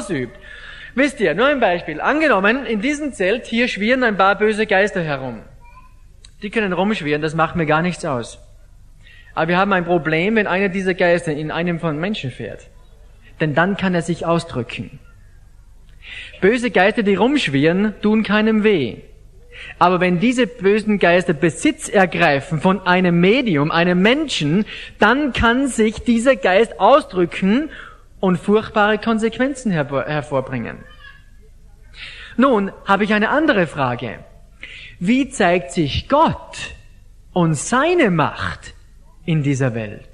ausübt. Wisst ihr, nur ein Beispiel. Angenommen, in diesem Zelt hier schwirren ein paar böse Geister herum. Die können rumschwirren, das macht mir gar nichts aus. Aber wir haben ein Problem, wenn einer dieser Geister in einem von Menschen fährt. Denn dann kann er sich ausdrücken. Böse Geister, die rumschwirren, tun keinem weh. Aber wenn diese bösen Geister Besitz ergreifen von einem Medium, einem Menschen, dann kann sich dieser Geist ausdrücken und furchtbare Konsequenzen hervorbringen. Nun habe ich eine andere Frage. Wie zeigt sich Gott und seine Macht in dieser Welt?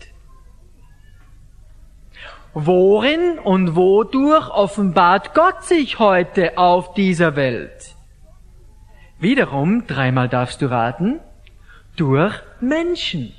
Worin und wodurch offenbart Gott sich heute auf dieser Welt? Wiederum, dreimal darfst du raten, durch Menschen.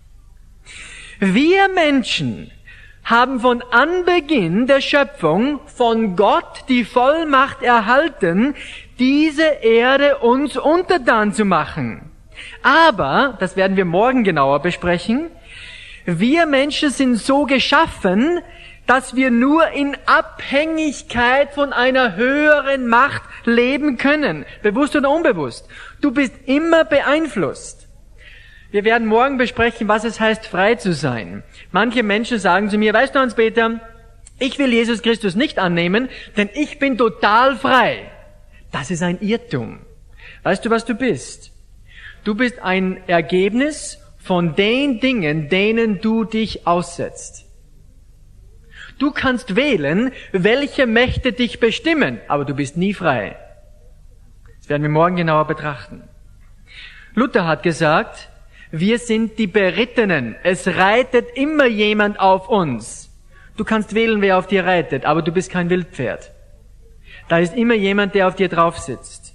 Wir Menschen haben von Anbeginn der Schöpfung von Gott die Vollmacht erhalten, diese Erde uns untertan zu machen. Aber, das werden wir morgen genauer besprechen, wir Menschen sind so geschaffen, dass wir nur in Abhängigkeit von einer höheren Macht leben können, bewusst oder unbewusst. Du bist immer beeinflusst. Wir werden morgen besprechen, was es heißt, frei zu sein. Manche Menschen sagen zu mir, weißt du, Hans-Peter, ich will Jesus Christus nicht annehmen, denn ich bin total frei. Das ist ein Irrtum. Weißt du, was du bist? Du bist ein Ergebnis von den Dingen, denen du dich aussetzt. Du kannst wählen, welche Mächte dich bestimmen, aber du bist nie frei. Das werden wir morgen genauer betrachten. Luther hat gesagt, wir sind die Berittenen. Es reitet immer jemand auf uns. Du kannst wählen, wer auf dir reitet, aber du bist kein Wildpferd. Da ist immer jemand, der auf dir drauf sitzt.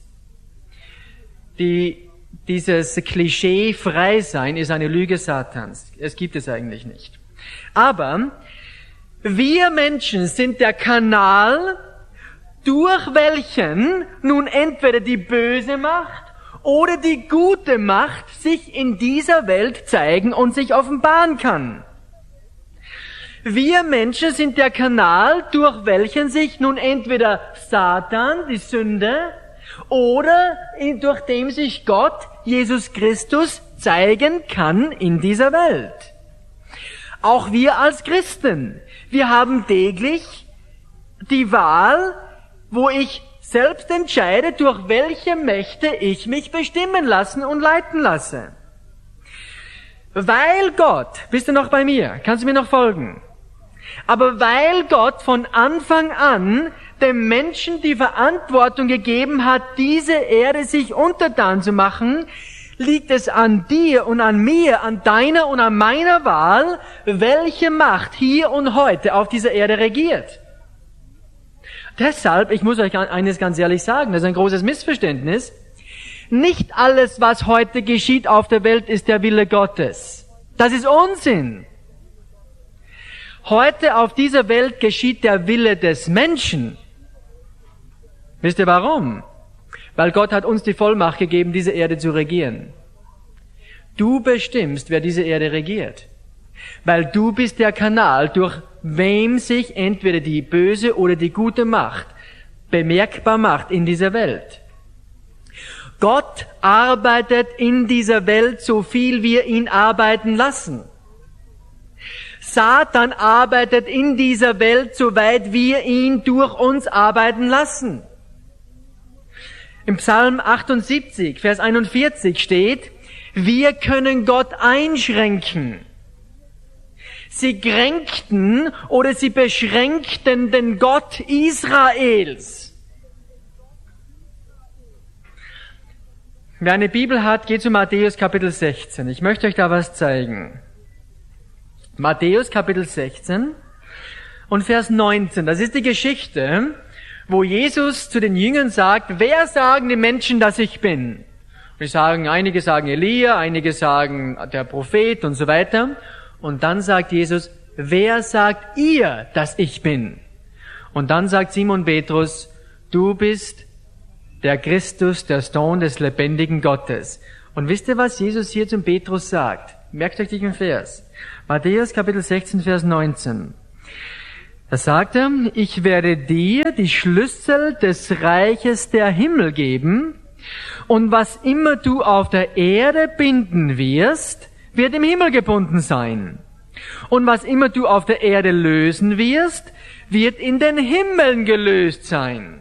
Dieses Klischee frei sein ist eine Lüge Satans. Es gibt es eigentlich nicht. Aber wir Menschen sind der Kanal, durch welchen nun entweder die böse Macht oder die gute Macht sich in dieser Welt zeigen und sich offenbaren kann. Wir Menschen sind der Kanal, durch welchen sich nun entweder Satan, die Sünde, oder durch dem sich Gott, Jesus Christus, zeigen kann in dieser Welt. Auch wir als Christen, wir haben täglich die Wahl, wo ich selbst entscheide, durch welche Mächte ich mich bestimmen lassen und leiten lasse. Weil Gott, bist du noch bei mir? Kannst du mir noch folgen? Aber weil Gott von Anfang an dem Menschen die Verantwortung gegeben hat, diese Erde sich untertan zu machen, liegt es an dir und an mir, an deiner und an meiner Wahl, welche Macht hier und heute auf dieser Erde regiert. Deshalb, ich muss euch eines ganz ehrlich sagen, das ist ein großes Missverständnis. Nicht alles, was heute geschieht auf der Welt, ist der Wille Gottes. Das ist Unsinn. Heute auf dieser Welt geschieht der Wille des Menschen. Wisst ihr warum? Weil Gott hat uns die Vollmacht gegeben, diese Erde zu regieren. Du bestimmst, wer diese Erde regiert. Weil du bist der Kanal, durch wem sich entweder die böse oder die gute Macht bemerkbar macht in dieser Welt. Gott arbeitet in dieser Welt, so viel wir ihn arbeiten lassen. Satan arbeitet in dieser Welt, soweit wir ihn durch uns arbeiten lassen. Im Psalm 78, Vers 41 steht, wir können Gott einschränken. Sie kränkten oder sie beschränkten den Gott Israels. Wer eine Bibel hat, geht zu Matthäus Kapitel 16. Ich möchte euch da was zeigen. Matthäus Kapitel 16 und Vers 19. Das ist die Geschichte, wo Jesus zu den Jüngern sagt, wer sagen die Menschen, dass ich bin? Einige sagen Elia, einige sagen der Prophet und so weiter. Und dann sagt Jesus, wer sagt ihr, dass ich bin? Und dann sagt Simon Petrus, du bist der Christus, der Sohn des lebendigen Gottes. Und wisst ihr, was Jesus hier zum Petrus sagt? Merkt euch diesen Vers. Matthäus Kapitel 16, Vers 19. Da sagt er, ich werde dir die Schlüssel des Reiches der Himmel geben, und was immer du auf der Erde binden wirst, wird im Himmel gebunden sein. Und was immer du auf der Erde lösen wirst, wird in den Himmeln gelöst sein.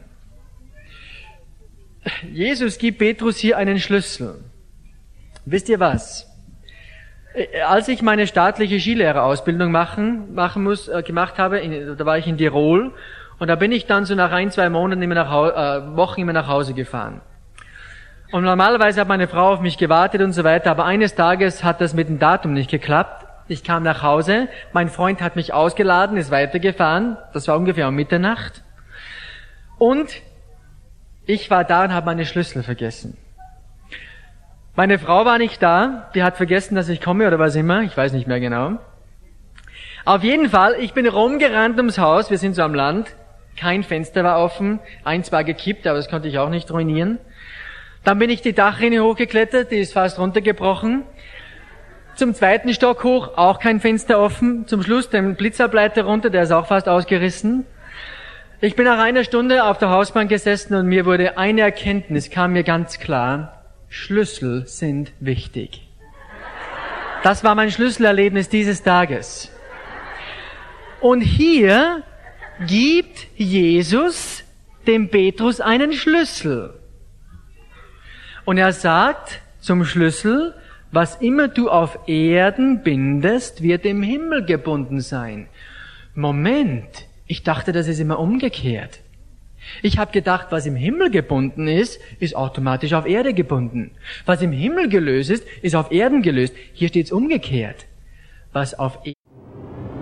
Jesus gibt Petrus hier einen Schlüssel. Wisst ihr was? Als ich meine staatliche Skilehrerausbildung gemacht habe, da war ich in Tirol, und da bin ich dann so nach 1-2 Monaten Wochen immer nach Hause gefahren. Und normalerweise hat meine Frau auf mich gewartet und so weiter, aber eines Tages hat das mit dem Datum nicht geklappt. Ich kam nach Hause, mein Freund hat mich ausgeladen, ist weitergefahren, das war ungefähr um Mitternacht. Und ich war da und habe meine Schlüssel vergessen. Meine Frau war nicht da, die hat vergessen, dass ich komme oder was immer, ich weiß nicht mehr genau. Auf jeden Fall, ich bin rumgerannt ums Haus, wir sind so am Land, kein Fenster war offen, eins war gekippt, aber das konnte ich auch nicht ruinieren. Dann bin ich die Dachrinne hochgeklettert, die ist fast runtergebrochen. Zum 2. Stock hoch, auch kein Fenster offen. Zum Schluss den Blitzableiter runter, der ist auch fast ausgerissen. Ich bin nach einer Stunde auf der Hausbank gesessen und mir wurde eine Erkenntnis, kam mir ganz klar: Schlüssel sind wichtig. Das war mein Schlüsselerlebnis dieses Tages. Und hier gibt Jesus dem Petrus einen Schlüssel. Und er sagt zum Schlüssel, was immer du auf Erden bindest, wird im Himmel gebunden sein. Moment, ich dachte, das ist immer umgekehrt. Ich habe gedacht, was im Himmel gebunden ist, ist automatisch auf Erde gebunden. Was im Himmel gelöst ist auf Erden gelöst. Hier steht es umgekehrt. Was auf